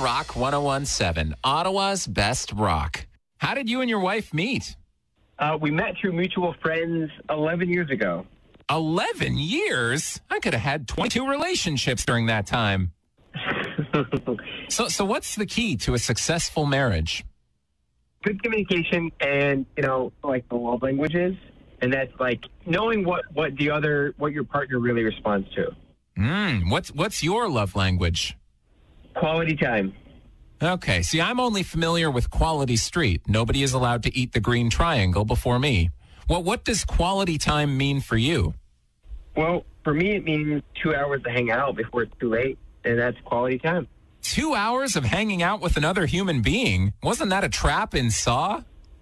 Rock 1017, Ottawa's best rock. How did you and your wife meet? We met through mutual friends 11 years ago. 11 years? I could have had 22 relationships during that time. So what's the key to a successful marriage? Good communication and, like the love languages. And that's like knowing what your partner really responds to. What's your love language? Quality time. Okay. See, I'm only familiar with Quality Street. Nobody is allowed to eat the green triangle before me. Well, what does quality time mean for you? Well, for me, it means 2 hours to hang out before it's too late. And that's quality time. 2 hours of hanging out with another human being? Wasn't that a trap in Saw?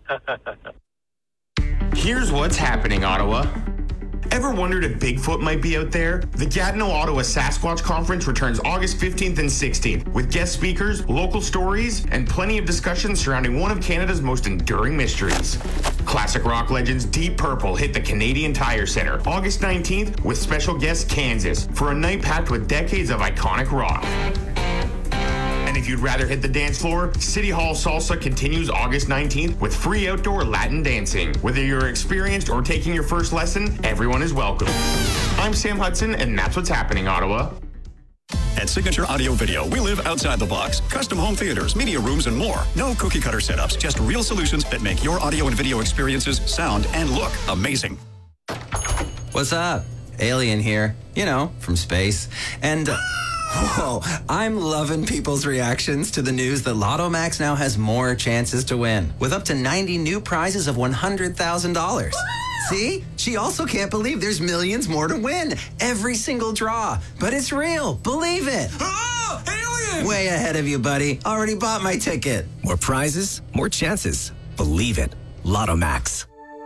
Here's what's happening, Ottawa. Ever wondered if Bigfoot might be out there? The Gatineau Ottawa Sasquatch Conference returns August 15th and 16th with guest speakers, local stories, and plenty of discussion surrounding one of Canada's most enduring mysteries. Classic rock legends Deep Purple hit the Canadian Tire Centre August 19th with special guest Kansas for a night packed with decades of iconic rock. And if you'd rather hit the dance floor, City Hall Salsa continues August 19th with free outdoor Latin dancing. Whether you're experienced or taking your first lesson, everyone is welcome. I'm Sam Hudson, and that's what's happening, Ottawa. At Signature Audio Video, we live outside the box. Custom home theaters, media rooms, and more. No cookie cutter setups, just real solutions that make your audio and video experiences sound and look amazing. What's up? Alien here, from space. And... whoa, I'm loving people's reactions to the news that Lotto Max now has more chances to win, with up to 90 new prizes of $100,000. See? She also can't believe there's millions more to win. Every single draw. But it's real. Believe it. Oh, alien! Way ahead of you, buddy. Already bought my ticket. More prizes, more chances. Believe it. Lotto Max.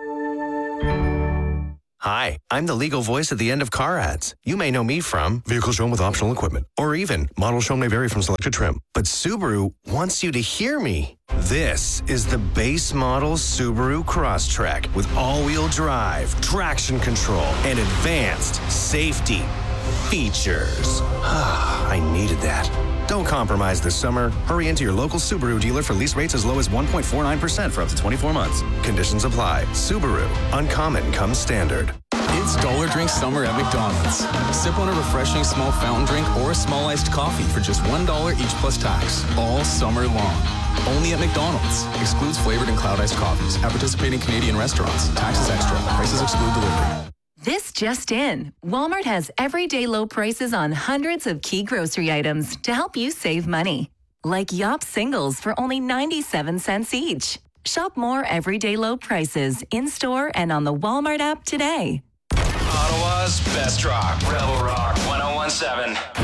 Hi, I'm the legal voice at the end of car ads. You may know me from vehicles shown with optional equipment, or even models shown may vary from selected trim. But Subaru wants you to hear me. This is the base model Subaru Crosstrek with all-wheel drive, traction control, and advanced safety features. I needed that. Don't compromise this summer. Hurry into your local Subaru dealer for lease rates as low as 1.49% for up to 24 months. Conditions apply. Subaru. Uncommon comes standard. It's Dollar Drink Summer at McDonald's. Sip on a refreshing small fountain drink or a small iced coffee for just $1 each plus tax, all summer long. Only at McDonald's. Excludes flavored and cloud iced coffees at participating Canadian restaurants. Taxes extra. Prices exclude delivery. This just in. Walmart has everyday low prices on hundreds of key grocery items to help you save money. Like Yop singles for only 97 cents each. Shop more everyday low prices in-store and on the Walmart app today. Ottawa's best rock. Rebel Rock 1017.